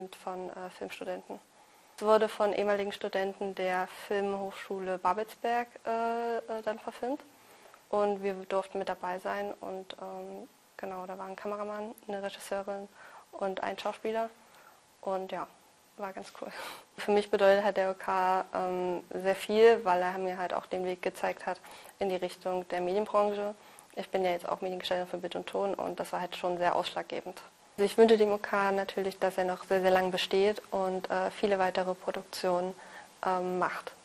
von Filmstudenten. Es wurde von ehemaligen Studenten der Filmhochschule Babelsberg dann verfilmt und wir durften mit dabei sein und genau, da war ein Kameramann, eine Regisseurin und ein Schauspieler und ja, war ganz cool. Für mich bedeutet halt der OK sehr viel, weil er mir halt auch den Weg gezeigt hat in die Richtung der Medienbranche. Ich bin ja jetzt auch Mediengestalterin für Bild und Ton und das war halt schon sehr ausschlaggebend. Also ich wünsche dem OK natürlich, dass er noch sehr, sehr lang besteht und viele weitere Produktionen macht.